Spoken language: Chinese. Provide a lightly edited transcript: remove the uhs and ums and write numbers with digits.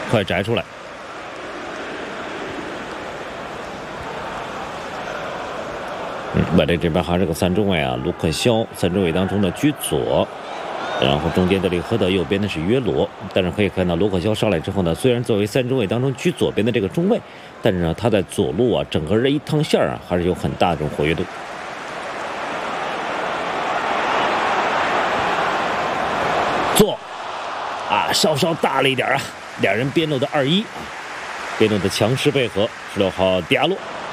快摘出来。外队这边还是个三中卫啊，卢克肖，三中卫当中的居左。然后中间的这个赫德，右边的是约罗。但是可以看到，卢克肖上来之后呢，虽然作为三中卫当中居左边的这个中卫，但是呢，他在左路啊，整个这一趟线啊，还是有很大的这种活跃度。左啊，稍稍大了一点啊，俩人边路的2-1啊，边路的强势配合，16号迪亚洛。